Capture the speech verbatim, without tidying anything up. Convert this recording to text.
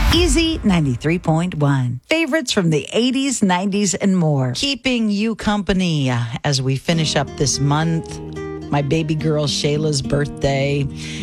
Easy ninety-three point one. Favorites from the eighties, nineties, and more. Keeping you company uh, as we finish up this month. My baby girl Shayla's birthday.